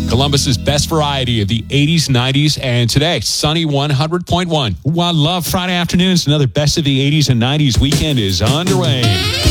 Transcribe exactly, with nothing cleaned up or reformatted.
Columbus's best variety of the eighties, nineties, and today, Sunny one hundred point one. Well, I love Friday afternoons. Another best of the eighties and nineties weekend is underway.